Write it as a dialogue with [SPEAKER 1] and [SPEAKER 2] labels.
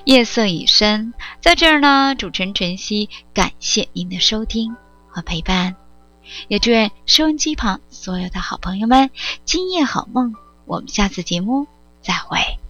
[SPEAKER 1] 夜色已深，在这儿呢，主持人晨曦感谢您的收听和陪伴，也祝愿收音机旁所有的好朋友们今夜好梦。我们下次节目再会。